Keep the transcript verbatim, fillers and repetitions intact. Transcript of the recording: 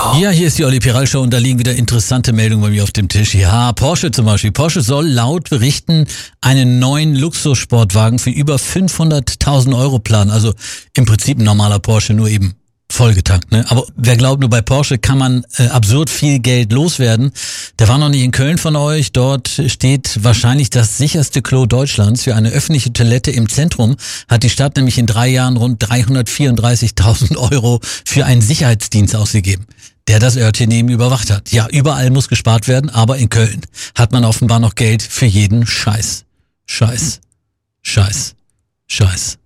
Show. Ja, hier ist die Olli Piral Show und da liegen wieder interessante Meldungen bei mir auf dem Tisch. Ja, Porsche zum Beispiel. Porsche soll laut Berichten einen neuen Luxussportwagen für über fünfhunderttausend Euro planen. Also im Prinzip ein normaler Porsche, nur eben vollgetankt, ne? Aber wer glaubt, nur bei Porsche kann man äh, absurd viel Geld loswerden. Der war noch nicht in Köln von euch. Dort steht wahrscheinlich das sicherste Klo Deutschlands. Für eine öffentliche Toilette im Zentrum hat die Stadt nämlich in drei Jahren rund dreihundertvierunddreißigtausend Euro für einen Sicherheitsdienst ausgegeben, der das Örtchen eben überwacht hat. Ja, überall muss gespart werden, aber in Köln hat man offenbar noch Geld für jeden Scheiß. Scheiß. Scheiß. Scheiß.